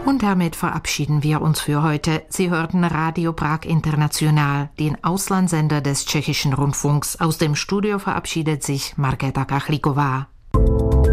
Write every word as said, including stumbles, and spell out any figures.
Und damit verabschieden wir uns für heute. Sie hörten Radio Prag International, den Auslandssender des tschechischen Rundfunks. Aus dem Studio verabschiedet sich Markéta Kachlíková.